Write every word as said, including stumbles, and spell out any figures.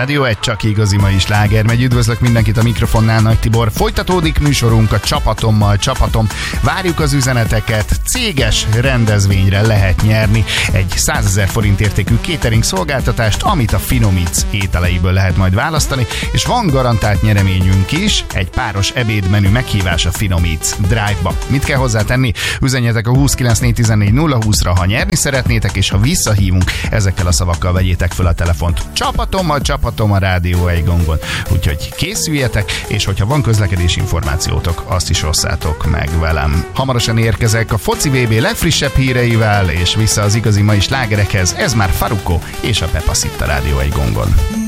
Rádió egy, csak igazi mai sláger megy. Üdvözlök mindenkit a mikrofonnál, Nagy Tibor. Folytatódik műsorunk a Csapatommal, Csapatom. Várjuk az üzeneteket, céges rendezvényre lehet nyerni egy százezer forint értékű catering szolgáltatást, amit a Finomix ételeiből lehet majd választani, és van garantált nyereményünk is, egy páros ebédmenü meghívás a Finomix Drive-ba. Mit kell hozzátenni? Üzenjetek a húsz kilenc négy tizennégy nulla húszra, ha nyerni szeretnétek, és ha visszahívunk, ezekkel a szavakkal vegyétek fel a telefont. Csapatommal, Csapatom a Rádió egy gongon. Úgyhogy készüljetek, és hogyha van közlekedési információtok, azt is osszátok meg velem. Hamarosan érkezek a foci vé bé legfrissebb híreivel, és vissza az igazi mai slágerekhez. Ez már Faruko és a Pepa Sitta Rádió egy gongon.